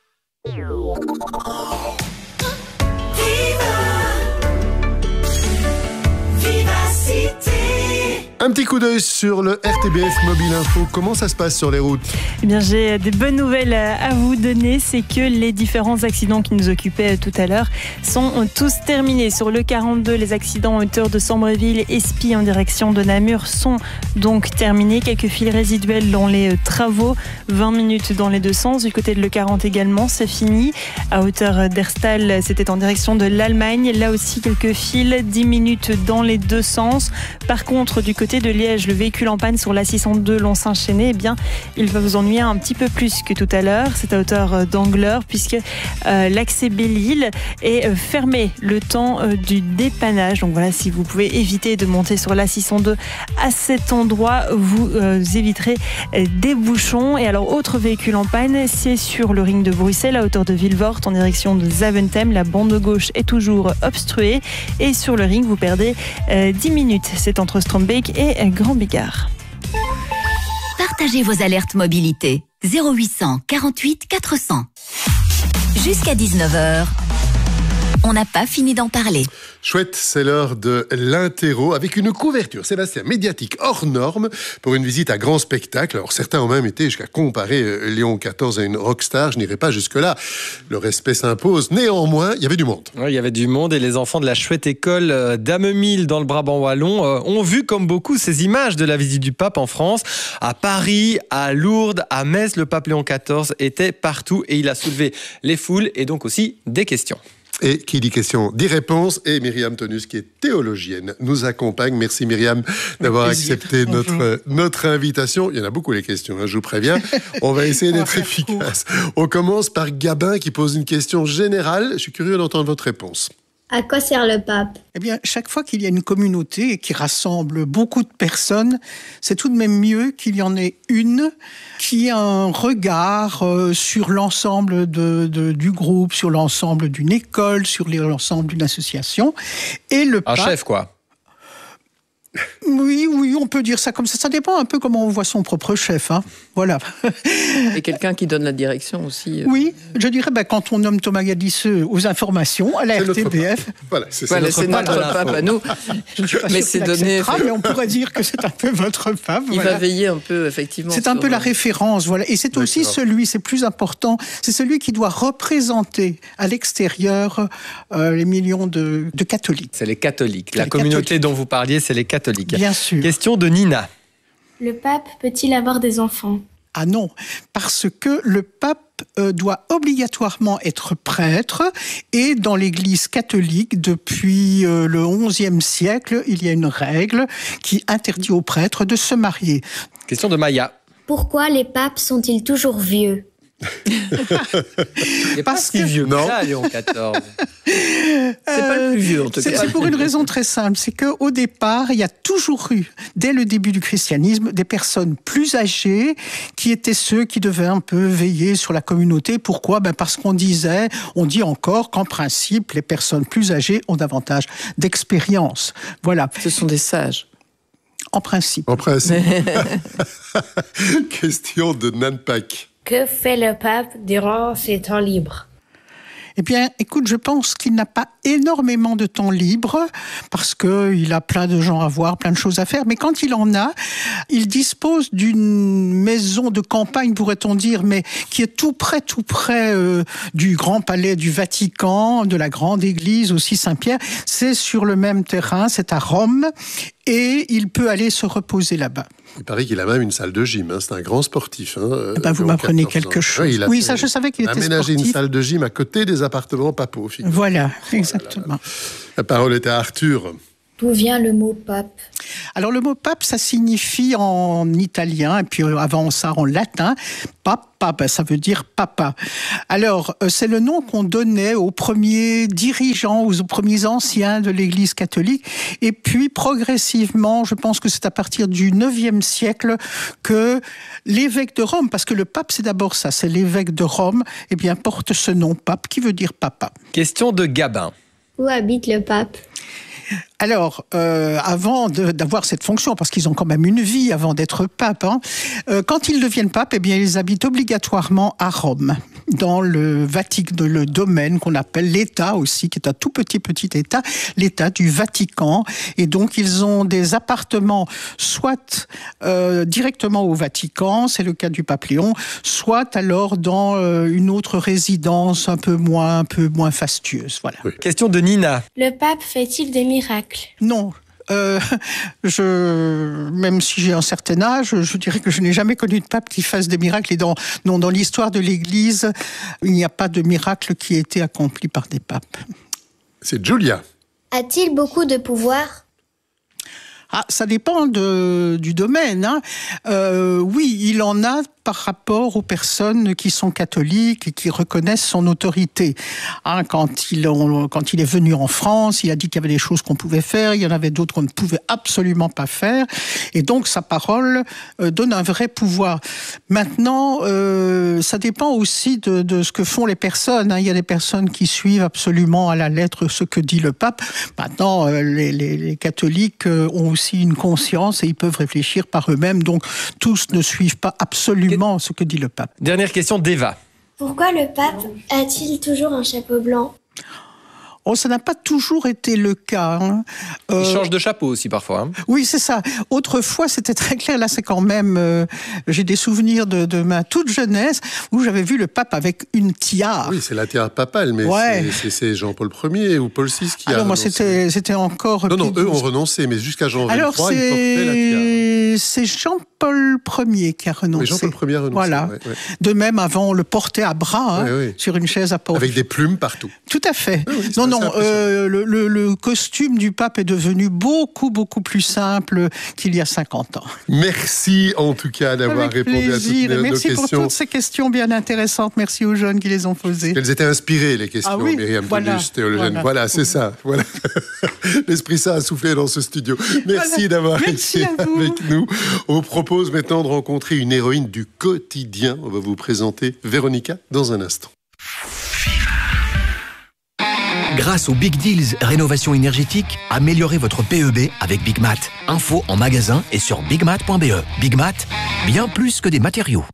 Un petit coup d'œil sur le R T B F Mobile Info. Comment ça se passe sur les routes? Eh bien, j'ai des bonnes nouvelles à vous donner. C'est que les différents accidents qui nous occupaient tout à l'heure sont tous terminés. Sur le quarante-deux, les accidents à hauteur de Sambreville, Espy en direction de Namur sont donc terminés. Quelques fils résiduels dans les travaux. vingt minutes dans les deux sens. Du côté de le quarante également, c'est fini. À hauteur d'Erstal, c'était en direction de l'Allemagne. Là aussi, quelques fils. dix minutes dans les deux sens. Par contre, du côté de Liège, le véhicule en panne sur l'A six cent deux Lons-Saint-Chénet, eh bien, il va vous ennuyer un petit peu plus que tout à l'heure. C'est à hauteur d'Angleur, puisque euh, l'accès Belle-Île est euh, fermé le temps euh, du dépannage. Donc voilà, si vous pouvez éviter de monter sur l'A six cent deux à cet endroit, vous euh, éviterez euh, des bouchons. Et alors, autre véhicule en panne, c'est sur le ring de Bruxelles, à hauteur de Vilvoorde, en direction de Zaventem. La bande gauche est toujours obstruée. Et sur le ring, vous perdez euh, dix minutes. C'est entre Strombeek et Grand Bigard. Partagez vos alertes mobilité. zéro huit cent quarante-huit quatre cents. Jusqu'à dix-neuf heures. On n'a pas fini d'en parler. Chouette, c'est l'heure de l'interro avec une couverture, Sébastien, médiatique hors norme pour une visite à grand spectacle. Alors certains ont même été jusqu'à comparer Léon quatorze à une rockstar. Je n'irai pas jusque-là. Le respect s'impose. Néanmoins, il y avait du monde. Oui, il y avait du monde et les enfants de la chouette école d'Amemille dans le Brabant wallon euh, ont vu comme beaucoup ces images de la visite du pape en France. À Paris, à Lourdes, à Metz, le pape Léon quatorze était partout et il a soulevé les foules et donc aussi des questions. Et qui dit question, dit réponse. Et Myriam Tonus, qui est théologienne, nous accompagne. Merci Myriam d'avoir accepté notre, notre invitation. Il y en a beaucoup les questions, hein, je vous préviens. On va essayer d'être efficace. On commence par Gabin qui pose une question générale. Je suis curieux d'entendre votre réponse. À quoi sert le pape ? Eh bien, chaque fois qu'il y a une communauté qui rassemble beaucoup de personnes, c'est tout de même mieux qu'il y en ait une qui a un regard euh, sur l'ensemble de, de, du groupe, sur l'ensemble d'une école, sur l'ensemble d'une association. Et le un pape, chef, quoi. Oui, oui, on peut dire ça comme ça. Ça dépend un peu comment on voit son propre chef. Hein. Voilà. Et quelqu'un qui donne la direction aussi. Euh... Oui, je dirais ben, quand on nomme Thomas Gadisseux aux informations à la R T B F. Voilà, c'est, voilà, c'est notre, notre pape, pape, pape à nous. Je ne suis pas mais sûr c'est qu'il donné. Mais on pourrait dire que c'est un peu votre pape. Il voilà. va veiller un peu, effectivement. C'est un peu la référence, voilà. Et c'est D'accord. aussi celui, c'est plus important, c'est celui qui doit représenter à l'extérieur euh, les millions de, de catholiques. C'est les catholiques. C'est la les communauté catholiques. dont vous parliez, c'est les catholiques. Bien sûr. Question de Nina. Le pape peut-il avoir des enfants ? Ah non, parce que le pape euh, doit obligatoirement être prêtre et dans l'Église catholique, depuis euh, le onzième siècle, il y a une règle qui interdit aux prêtres de se marier. Question de Maya. Pourquoi les papes sont-ils toujours vieux ? Il n'est pas si vieux que ça, Léon quatorze. C'est pas le plus vieux, en tout cas. C'est, c'est pour une raison très simple. C'est qu'au départ, il y a toujours eu, dès le début du christianisme, des personnes plus âgées qui étaient ceux qui devaient un peu veiller sur la communauté. Pourquoi ? Ben parce qu'on disait, on dit encore qu'en principe, les personnes plus âgées ont davantage d'expérience. Voilà. Ce sont des sages. En principe. En principe. Question de Nanpak. Que fait le pape durant ses temps libres? Eh bien, écoute, je pense qu'il n'a pas énormément de temps libre parce qu'il a plein de gens à voir, plein de choses à faire. Mais quand il en a, il dispose d'une maison de campagne, pourrait-on dire, mais qui est tout près, tout près euh, du Grand Palais du Vatican, de la Grande Église aussi Saint-Pierre. C'est sur le même terrain, c'est à Rome. Et il peut aller se reposer là-bas. Il paraît qu'il a même une salle de gym. Hein. C'est un grand sportif. Hein, eh ben, vous m'apprenez quelque chose. Ouais, oui, ça, je savais qu'il était sportif. Il a aménagé une salle de gym à côté des appartements papaux. Voilà, exactement. Là, là, là. La parole est à Arthur. D'où vient le mot pape? Alors, le mot pape, ça signifie en italien, et puis avant ça en latin, papa, ben, ça veut dire papa. Alors, c'est le nom qu'on donnait aux premiers dirigeants, aux premiers anciens de l'Église catholique. Et puis, progressivement, je pense que c'est à partir du neuvième siècle que l'évêque de Rome, parce que le pape, c'est d'abord ça, c'est l'évêque de Rome, eh bien, porte ce nom pape, qui veut dire papa. Question de Gabin. Où habite le pape? Alors, euh, avant de, d'avoir cette fonction, parce qu'ils ont quand même une vie avant d'être pape, hein, euh, quand ils deviennent pape, eh bien, ils habitent obligatoirement à Rome, dans le Vatican, le domaine qu'on appelle l'État aussi, qui est un tout petit petit État, l'État du Vatican. Et donc, ils ont des appartements, soit euh, directement au Vatican, c'est le cas du pape Léon, soit alors dans euh, une autre résidence un peu moins, un peu moins fastueuse. Voilà. Oui. Question de Nina. Le pape fait-il des miracles? Non. Euh, je, même si j'ai un certain âge, je dirais que je n'ai jamais connu de pape qui fasse des miracles. Et dans, non, dans l'histoire de l'Église, il n'y a pas de miracle qui ait été accompli par des papes. C'est Julia. A-t-il beaucoup de pouvoir? Ah, ça dépend de, du domaine. Hein. Euh, oui, il en a par rapport aux personnes qui sont catholiques et qui reconnaissent son autorité. Hein, quand, il, on, quand il est venu en France, il a dit qu'il y avait des choses qu'on pouvait faire, il y en avait d'autres qu'on ne pouvait absolument pas faire. Et donc, sa parole euh, donne un vrai pouvoir. Maintenant, euh, ça dépend aussi de, de ce que font les personnes. Hein. Il y a des personnes qui suivent absolument à la lettre ce que dit le pape. Maintenant, euh, les, les, les catholiques euh, ont aussi une conscience et ils peuvent réfléchir par eux-mêmes. Donc, tous ne suivent pas absolument ce que dit le pape. Dernière question d'Eva. Pourquoi le pape a-t-il toujours un chapeau blanc? Oh, ça n'a pas toujours été le cas. Hein. Euh, Il change de chapeau aussi parfois. Hein. Oui, c'est ça. Autrefois, c'était très clair. Là, c'est quand même... Euh, j'ai des souvenirs de, de ma toute jeunesse où j'avais vu le pape avec une tiare. Oui, c'est la tiare papale, mais ouais. c'est, c'est, c'est Jean-Paul Premier ou Paul six qui Alors, a moi, renoncé. c'était, c'était encore... Non, non, eux ont renoncé, mais jusqu'à Jean Alors, vingt-trois, ils portaient la tiare. C'est Jean-Paul Premier qui a renoncé. Oui, Jean-Paul Premier a renoncé. Voilà. Ouais, ouais. De même, avant, on le portait à bras, hein, ouais, ouais. sur une chaise à porte. Avec des plumes partout. Tout à fait. Oui, oui, non, non, euh, le, le, le costume du pape est devenu beaucoup, beaucoup plus simple qu'il y a cinquante ans. Merci en tout cas d'avoir Avec répondu plaisir. à toutes nos, Merci nos pour questions. toutes ces questions bien intéressantes. Merci aux jeunes qui les ont posées. Elles étaient inspirées, les questions, ah oui, Myriam voilà, Tolus, théologienne. Voilà, voilà c'est ça. Voilà. L'Esprit Saint a soufflé dans ce studio. Merci voilà. d'avoir Merci été avec nous. On vous propose maintenant de rencontrer une héroïne du quotidien. On va vous présenter Véronica dans un instant. Grâce aux Big Deals Rénovation énergétique, améliorez votre P E B avec Big Mat. Info en magasin et sur bigmat point b e. Big Mat, bien plus que des matériaux.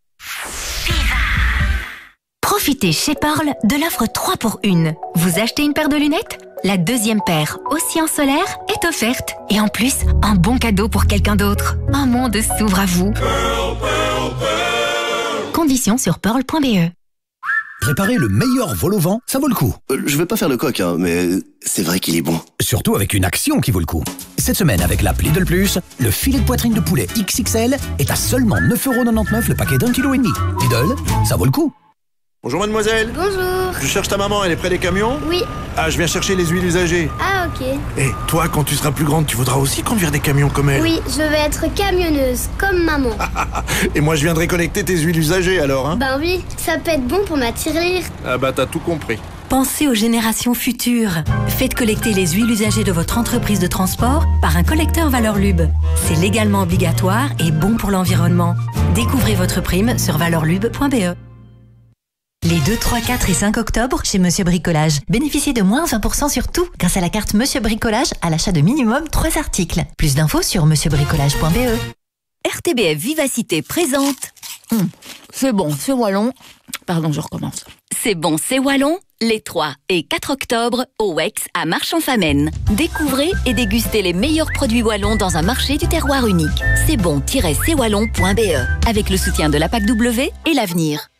Profitez chez Pearl de l'offre trois pour une. Vous achetez une paire de lunettes ? La deuxième paire, aussi en solaire, est offerte. Et en plus, un bon cadeau pour quelqu'un d'autre. Un monde s'ouvre à vous. Pearl, Pearl, Pearl. Conditions sur pearl point b e. Préparer le meilleur vol au vent, ça vaut le coup. Euh, je vais pas faire le coq, hein, mais c'est vrai qu'il est bon. Surtout avec une action qui vaut le coup. Cette semaine, avec l'app Lidl Plus, le filet de poitrine de poulet X X L est à seulement neuf euros quatre-vingt-dix-neuf le paquet d'un kilo et demi. Lidl, ça vaut le coup. Bonjour mademoiselle. Bonjour. Je cherche ta maman, elle est près des camions ? Oui. Ah, je viens chercher les huiles usagées. Ah, ok. Et hey, toi, quand tu seras plus grande, tu voudras aussi conduire des camions comme elle ? Oui, je vais être camionneuse, comme maman. Et moi, je viendrai collecter tes huiles usagées alors, hein ? Ben oui, ça peut être bon pour ma tirelire. Ah bah, t'as tout compris. Pensez aux générations futures. Faites collecter les huiles usagées de votre entreprise de transport par un collecteur Valeur Lube. C'est légalement obligatoire et bon pour l'environnement. Découvrez votre prime sur valeur lube point b e. Les deux, trois, quatre et cinq octobre, chez Monsieur Bricolage, bénéficiez de moins vingt pour cent sur tout grâce à la carte Monsieur Bricolage à l'achat de minimum trois articles. Plus d'infos sur monsieur bricolage point b e. R T B F Vivacité présente Mmh, c'est bon, c'est wallon. Pardon, je recommence. C'est bon, c'est wallon. Les trois et quatre octobre, au Wex à Marchand-Famenne. Découvrez et dégustez les meilleurs produits wallons dans un marché du terroir unique. C'est bon tiret c'est wallon point b e avec le soutien de la P A C W et l'avenir.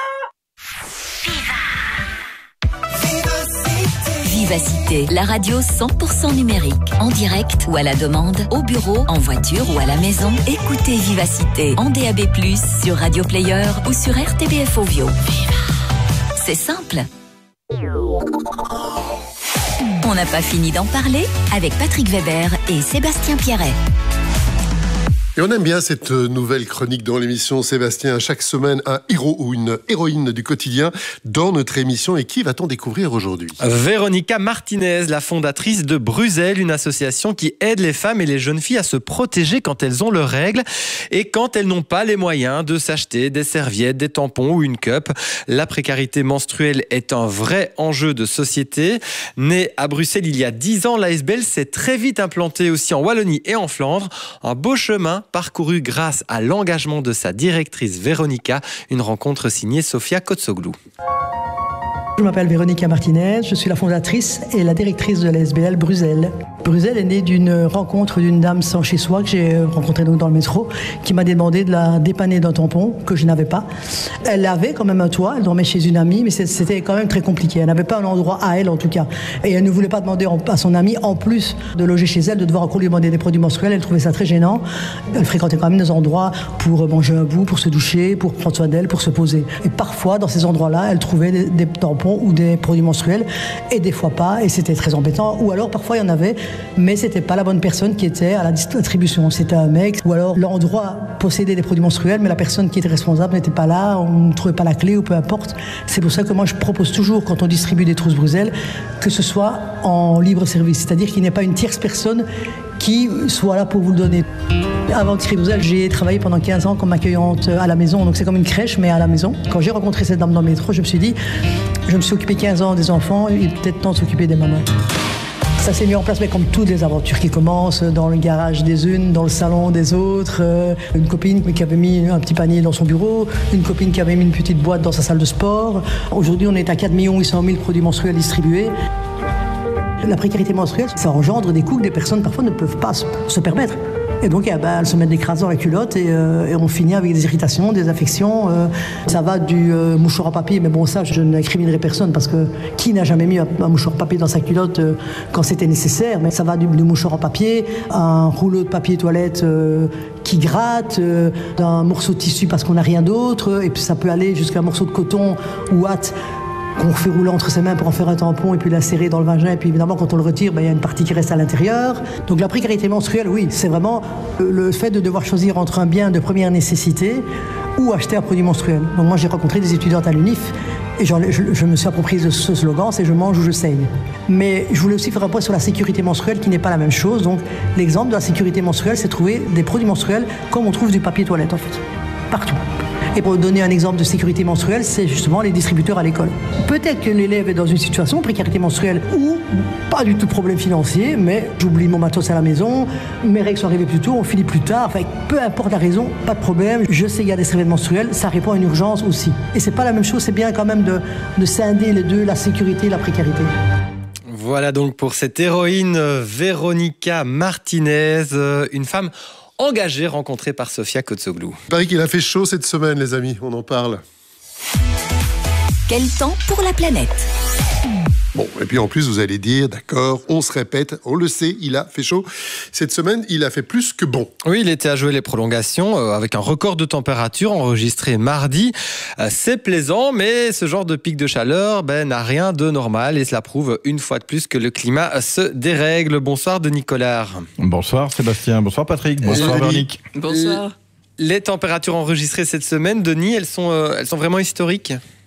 Vivacité, la radio cent pour cent numérique, en direct ou à la demande, au bureau, en voiture ou à la maison. Écoutez Vivacité en D A B plus, sur Radio Player ou sur R T B F Ovio. C'est simple. On n'a pas fini d'en parler avec Patrick Weber et Sébastien Pierret. Et on aime bien cette nouvelle chronique dans l'émission, Sébastien. Chaque semaine, un héros ou une héroïne du quotidien dans notre émission. Et qui va-t-on découvrir aujourd'hui ? Véronica Martinez, la fondatrice de Bruxelles, une association qui aide les femmes et les jeunes filles à se protéger quand elles ont leurs règles et quand elles n'ont pas les moyens de s'acheter des serviettes, des tampons ou une cup. La précarité menstruelle est un vrai enjeu de société. Née à Bruxelles il y a dix ans, l'A S B L s'est très vite implantée aussi en Wallonie et en Flandre. Un beau chemin parcouru grâce à l'engagement de sa directrice Véronica, une rencontre signée Sofia Kotsoglou. Je m'appelle Véronica Martinez, je suis la fondatrice et la directrice de l'A S B L Bruxelles. Bruxelles est née d'une rencontre d'une dame sans chez soi que j'ai rencontrée donc dans le métro, qui m'a demandé de la dépanner d'un tampon que je n'avais pas. Elle avait quand même un toit, elle dormait chez une amie, mais c'était quand même très compliqué. Elle n'avait pas un endroit à elle en tout cas. Et elle ne voulait pas demander à son amie, en plus de loger chez elle, de devoir encore lui demander des produits menstruels. Elle trouvait ça très gênant. Elle fréquentait quand même des endroits pour manger un bout, pour se doucher, pour prendre soin d'elle, pour se poser. Et parfois, dans ces endroits-là, elle trouvait des, des tampons ou des produits menstruels, et des fois pas, et c'était très embêtant. Ou alors, parfois, il y en avait, mais c'était pas la bonne personne qui était à la distribution. C'était un mec, ou alors l'endroit possédait des produits menstruels, mais la personne qui était responsable n'était pas là, on ne trouvait pas la clé, ou peu importe. C'est pour ça que moi, je propose toujours, quand on distribue des trousses Bruxelles, que ce soit en libre service, c'est-à-dire qu'il n'y ait pas une tierce personne qui soit là pour vous le donner. Avant de distribuer Bruxelles, j'ai travaillé pendant quinze ans comme accueillante à la maison, donc c'est comme une crèche, mais à la maison. Quand j'ai rencontré cette dame dans le métro, je me suis dit, je me suis occupé quinze ans des enfants, il est peut-être temps de s'occuper des mamans. Ça s'est mis en place, mais comme toutes les aventures qui commencent, dans le garage des unes, dans le salon des autres. Euh, une copine qui avait mis un petit panier dans son bureau, une copine qui avait mis une petite boîte dans sa salle de sport. Aujourd'hui, on est à quatre millions huit cent mille produits menstruels distribués. La précarité menstruelle, ça engendre des coûts que des personnes parfois ne peuvent pas se permettre. Et donc, eh ben, elles se mettent des crasses dans la culotte et, euh, et on finit avec des irritations, des affections. Euh, ça va du euh, mouchoir à papier, mais bon, ça, je n'incriminerai personne parce que qui n'a jamais mis un, un mouchoir à papier dans sa culotte euh, quand c'était nécessaire? Mais ça va du, du mouchoir à papier, un rouleau de papier toilette euh, qui gratte, euh, d'un morceau de tissu parce qu'on n'a rien d'autre, et puis ça peut aller jusqu'à un morceau de coton ou hâte qu'on fait rouler entre ses mains pour en faire un tampon et puis l'insérer dans le vagin. Et puis évidemment, quand on le retire, ben, il y a une partie qui reste à l'intérieur. Donc la précarité menstruelle, oui, c'est vraiment le fait de devoir choisir entre un bien de première nécessité ou acheter un produit menstruel. Donc moi, j'ai rencontré des étudiantes à l'UNIF et je, je me suis approprié de ce slogan, c'est « je mange ou je saigne ». Mais je voulais aussi faire un point sur la sécurité menstruelle qui n'est pas la même chose. Donc l'exemple de la sécurité menstruelle, c'est trouver des produits menstruels comme on trouve du papier toilette en fait, partout. Et pour donner un exemple de sécurité menstruelle, c'est justement les distributeurs à l'école. Peut-être que l'élève est dans une situation de précarité menstruelle ou pas du tout de problème financier, mais j'oublie mon matos à la maison, mes règles sont arrivées plus tôt, on finit plus tard, enfin, peu importe la raison, pas de problème. Je sais qu'il y a des serviettes menstruelles, ça répond à une urgence aussi. Et c'est pas la même chose, c'est bien quand même de, de scinder les deux, la sécurité et la précarité. Voilà donc pour cette héroïne Véronica Martinez, une femme engagée, rencontrée par Sofia Kotsoglou. Il paraît qu'il a fait chaud cette semaine, les amis, on en parle. Quel temps pour la planète? Bon, et puis en plus, vous allez dire, d'accord, on se répète, on le sait, il a fait chaud. Cette semaine, il a fait plus que bon. Oui, il était à jouer les prolongations euh, avec un record de température enregistré mardi. Euh, c'est plaisant, mais ce genre de pic de chaleur ben, n'a rien de normal et cela prouve une fois de plus que le climat se dérègle. Bonsoir, Denis Collard. Bonsoir, Sébastien. Bonsoir, Patrick. Bonsoir, Véronique. Bonsoir. Les températures enregistrées cette semaine, Denis, elles sont, euh, elles sont vraiment historiques ?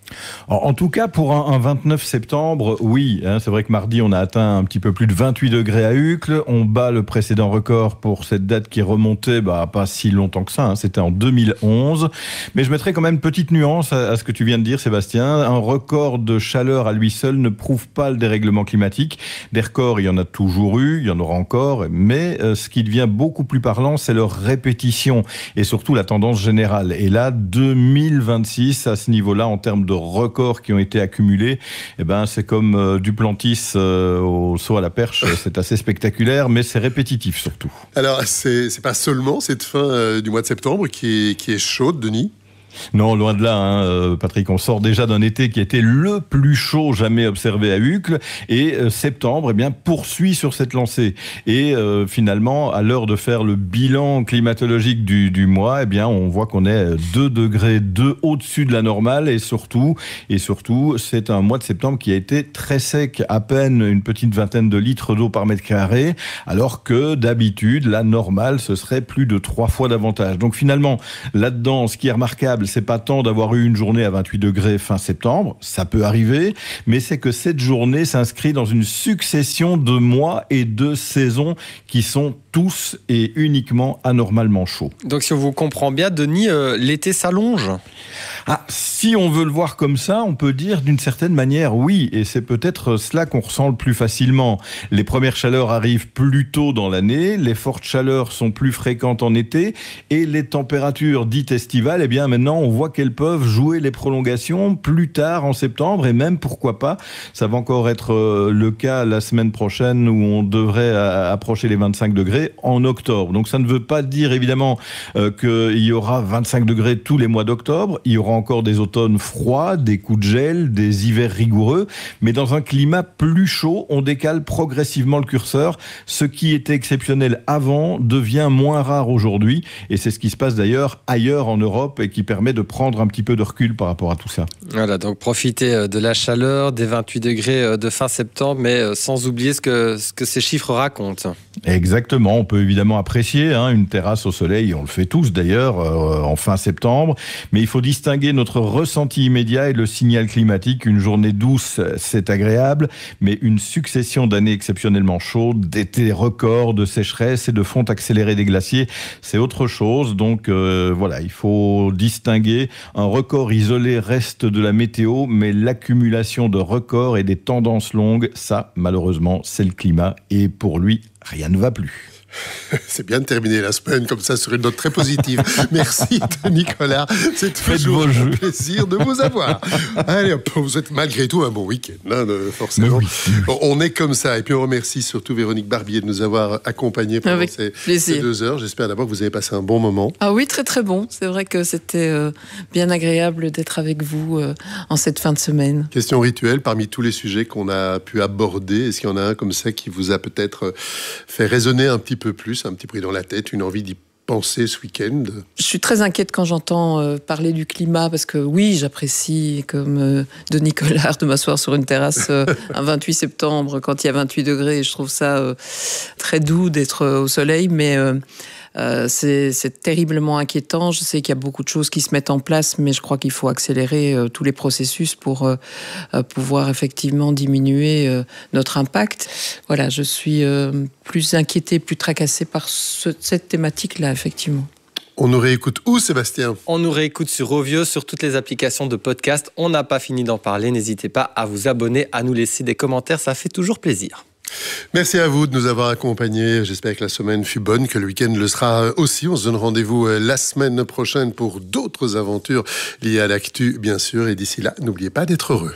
En tout cas, pour un, un vingt-neuf septembre, oui. Hein, c'est vrai que mardi, on a atteint un petit peu plus de vingt-huit degrés à Uccle. On bat le précédent record pour cette date qui remontait bah, pas si longtemps que ça. Hein, c'était en deux mille onze. Mais je mettrai quand même une petite nuance à, à ce que tu viens de dire, Sébastien. Un record de chaleur à lui seul ne prouve pas le dérèglement climatique. Des records, il y en a toujours eu, il y en aura encore. Mais euh, ce qui devient beaucoup plus parlant, c'est leur répétition et surtout la tendance générale. Et là, deux mille vingt-six, à ce niveau-là, en termes de records qui ont été accumulés, eh ben, c'est comme euh, Duplantis euh, au saut à la perche, c'est assez spectaculaire, mais c'est répétitif surtout. Alors, c'est, c'est pas seulement cette fin euh, du mois de septembre qui est, qui est chaude, Denis ? Non, loin de là, hein, Patrick, on sort déjà d'un été qui était le plus chaud jamais observé à Uccle, et euh, septembre eh bien, poursuit sur cette lancée. Et euh, finalement, à l'heure de faire le bilan climatologique du, du mois, eh bien, on voit qu'on est deux degrés deux au-dessus de la normale, et surtout, et surtout, c'est un mois de septembre qui a été très sec, à peine une petite vingtaine de litres d'eau par mètre carré, alors que d'habitude, la normale, ce serait plus de trois fois davantage. Donc finalement, là-dedans, ce qui est remarquable, c'est pas tant d'avoir eu une journée à vingt-huit degrés fin septembre, ça peut arriver, mais c'est que cette journée s'inscrit dans une succession de mois et de saisons qui sont tous et uniquement anormalement chauds. Donc si on vous comprend bien, Denis, euh, l'été s'allonge ? Ah, si on veut le voir comme ça, on peut dire d'une certaine manière oui, et c'est peut-être cela qu'on ressent le plus facilement. Les premières chaleurs arrivent plus tôt dans l'année, les fortes chaleurs sont plus fréquentes en été, et les températures dites estivales, eh bien maintenant on voit qu'elles peuvent jouer les prolongations plus tard en septembre, et même pourquoi pas, ça va encore être le cas la semaine prochaine où on devrait approcher les vingt-cinq degrés en octobre. Donc ça ne veut pas dire évidemment euh, qu'il y aura vingt-cinq degrés tous les mois d'octobre, il y aura encore des automnes froids, des coups de gel, des hivers rigoureux, mais dans un climat plus chaud, on décale progressivement le curseur. Ce qui était exceptionnel avant devient moins rare aujourd'hui, et c'est ce qui se passe d'ailleurs ailleurs en Europe et qui permet de prendre un petit peu de recul par rapport à tout ça. Voilà, donc profitez de la chaleur, des vingt-huit degrés de fin septembre, mais sans oublier ce que, ce que ces chiffres racontent. Exactement, on peut évidemment apprécier hein, une terrasse au soleil, on le fait tous d'ailleurs euh, en fin septembre, mais il faut distinguer notre ressenti immédiat et le signal climatique. Une journée douce, c'est agréable, mais une succession d'années exceptionnellement chaudes, d'étés records, de sécheresse et de fonte accélérée des glaciers, c'est autre chose. Donc euh, voilà, il faut distinguer. Un record isolé reste de la météo, mais l'accumulation de records et des tendances longues, ça, malheureusement, c'est le climat, et pour lui, rien ne va plus. C'est bien de terminer la semaine comme ça sur une note très positive. Merci Nicolas, c'est toujours un plaisir de vous avoir. Allez, vous êtes malgré tout un bon week-end, hein, forcément. Oui. Bon, on est comme ça, et puis on remercie surtout Véronique Barbier de nous avoir accompagnés pendant ces, ces deux heures. J'espère d'abord que vous avez passé un bon moment. Ah oui, très très bon. C'est vrai que c'était euh, bien agréable d'être avec vous euh, en cette fin de semaine. Question rituelle, parmi tous les sujets qu'on a pu aborder, est-ce qu'il y en a un comme ça qui vous a peut-être fait résonner un petit peu peu plus, un petit bruit dans la tête, une envie d'y penser ce week-end? Je suis très inquiète quand j'entends euh, parler du climat, parce que oui, j'apprécie, comme euh, de Nicolas, de m'asseoir sur une terrasse euh, un vingt-huit septembre, quand il y a vingt-huit degrés, je trouve ça euh, très doux d'être euh, au soleil, mais euh, euh, c'est, c'est terriblement inquiétant. Je sais qu'il y a beaucoup de choses qui se mettent en place, mais je crois qu'il faut accélérer euh, tous les processus pour euh, euh, pouvoir effectivement diminuer euh, notre impact. Voilà, je suis euh, plus inquiétée, plus tracassée par ce, cette thématique-là, effectivement. On nous réécoute où, Sébastien ? On nous réécoute sur Ovio, sur toutes les applications de podcast. On n'a pas fini d'en parler. N'hésitez pas à vous abonner, à nous laisser des commentaires. Ça fait toujours plaisir. Merci à vous de nous avoir accompagnés. J'espère que la semaine fut bonne, que le week-end le sera aussi. On se donne rendez-vous la semaine prochaine pour d'autres aventures liées à l'actu, bien sûr. Et d'ici là, n'oubliez pas d'être heureux.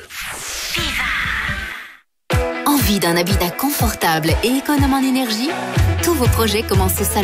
Envie d'un habitat confortable et économe en énergie ? Tous vos projets commencent au salon